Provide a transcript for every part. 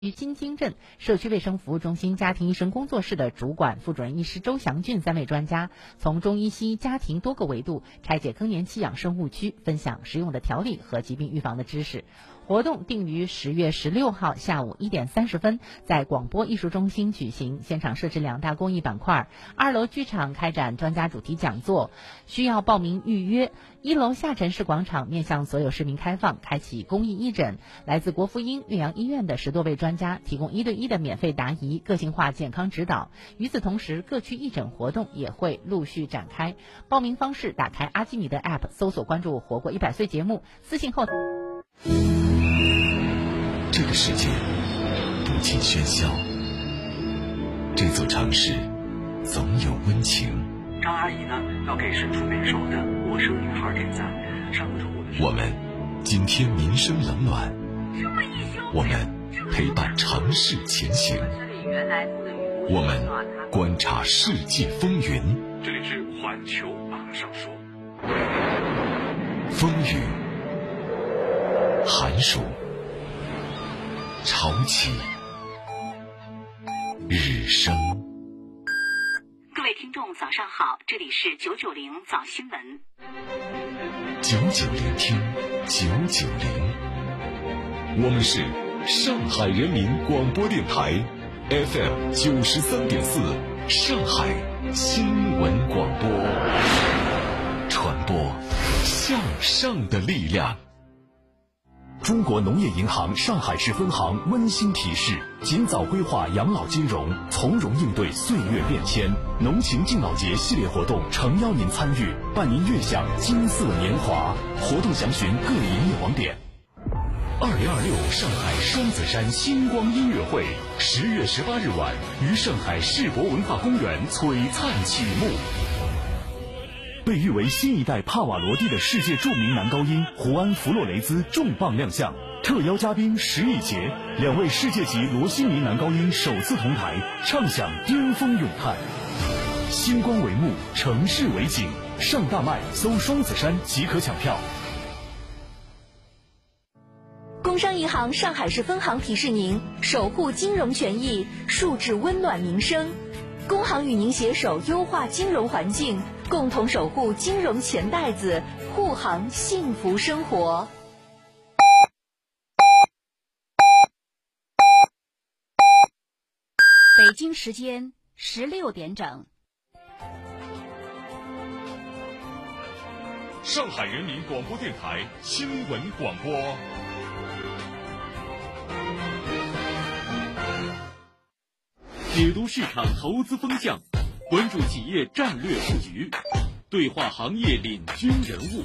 于金京镇社区卫生服务中心家庭医生工作室的主管、副主任医师周祥俊3位专家，从中医西家庭多个维度拆解更年期养生误区，分享实用的调理和疾病预防的知识。活动定于10月16号下午1点30分在广播艺术中心举行，现场设置2大公益板块，2楼剧场开展专家主题讲座，需要报名预约。1楼下沉式广场面向所有市民开放，开启公益义诊，来自国妇婴岳阳医院的10多位专家提供1对1的免费答疑、个性化健康指导。与此同时，各区义诊活动也会陆续展开。报名方式：打开阿基米德 App， 搜索关注活过100岁节目，私信后。 这个世界不尽喧嚣，这座城市总有温情。 张阿姨呢，要给身处备受的陌生女孩点赞。上个周五的时候， 我们今天民生冷暖，我们陪伴城市前行，我们观察世界风云。 这里是环球马上说。 风雨、寒暑、潮起、日升。 各位听众早上好，这里是990早新闻。 99聆听990，我们是上海人民广播电台 FM 93.4，上海新闻广播，传播向上的力量。中国农业银行上海市分行温馨提示：尽早规划养老金融，从容应对岁月变迁。农情敬老节系列活动诚邀您参与，伴您悦享金色年华。活动详询各营业网点。2026上海双子山星光音乐会10月18日晚于上海世博文化公园璀璨启幕。被誉为新一代帕瓦罗蒂的世界著名男高音胡安·弗洛雷兹重磅亮相，特邀嘉宾石以洁，2位世界级罗西尼男高音首次同台，唱响巅峰咏叹。星光为幕，城市为景，上大麦搜双子山即可抢票。 工商银行上海市分行提示您：守护金融权益，树质温暖民生。工行与您携手优化金融环境，共同守护金融钱袋子，护航幸福生活。 北京时间16点整。 上海人民广播电台新闻广播。 解读市场投资风向，关注企业战略布局，对话行业领军人物。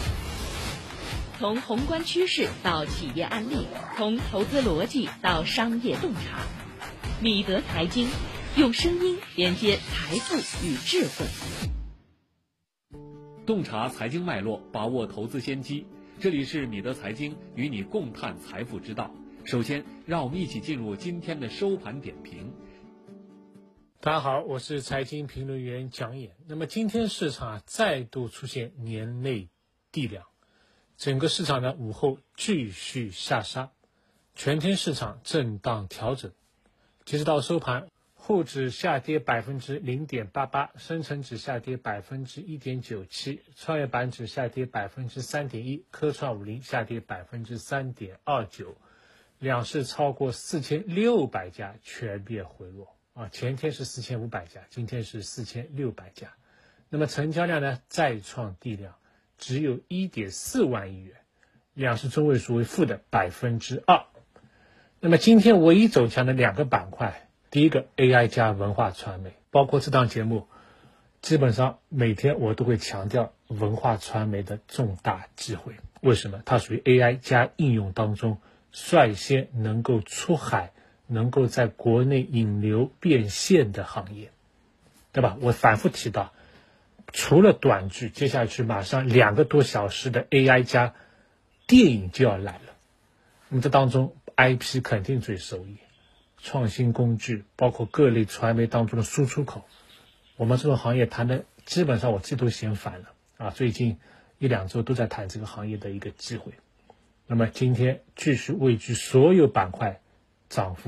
从宏观趋势到企业案例，从投资逻辑到商业洞察，米德财经用声音连接财富与智慧， 洞察财经脉络，把握投资先机。这里是米德财经与你共探财富之道。首先，让我们一起进入今天的收盘点评。 大家好，我是财经评论员蒋衍。那么今天市场再度出现年内地量，整个市场呢午后继续下杀，全天市场震荡调整。截止到收盘，沪指下跌 0.88%， 深成指下跌 1.97%， 创业板指下跌 3.1%， 科创50下跌 3.29%， 两市超过4600家全面回落。前天是4500家，今天是4600家。那么成交量呢再创地量，只有 1.4万亿元，两市中位数为负的 2%。 那么今天唯一走强的2个板块，第一个 AI 加文化传媒，包括这档节目基本上每天我都会强调文化传媒的重大机会。为什么？它属于 AI 加应用当中率先能够出海，能够在国内引流变现的行业，对吧？我反复提到，除了短剧，接下去马上2个多小时的 AI 加电影就要来了。那么这当中 IP 肯定最受益，创新工具包括各类传媒当中的输出口，我们这种行业谈的基本上我自己都嫌烦了最近1-2周都在谈这个行业的一个机会。那么今天继续位居所有板块涨幅